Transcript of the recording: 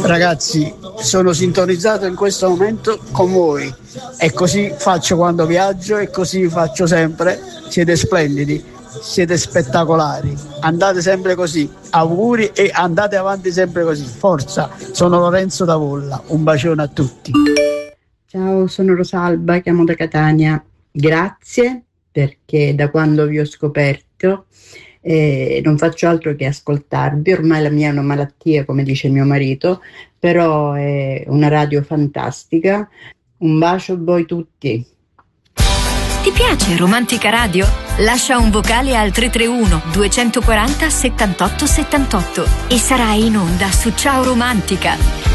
Ragazzi, sono sintonizzato in questo momento con voi e così faccio quando viaggio e così faccio sempre. Siete splendidi, siete spettacolari, andate sempre così, auguri e andate avanti sempre così, forza. Sono Lorenzo da Volla, un bacione a tutti. Ciao, sono Rosalba, chiamo da Catania. Grazie perché da quando vi ho scoperto non faccio altro che ascoltarvi. Ormai la mia è una malattia, come dice mio marito, però è una radio fantastica. Un bacio a voi tutti. Ti piace Romantica Radio? Lascia un vocale al 331 240 78 78 e sarai in onda su Ciao Romantica.